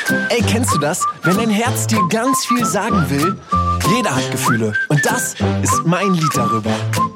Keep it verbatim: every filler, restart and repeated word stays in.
Ey, kennst du das? Wenn dein Herz dir ganz viel sagen will? Jeder hat Gefühle und das ist mein Lied darüber.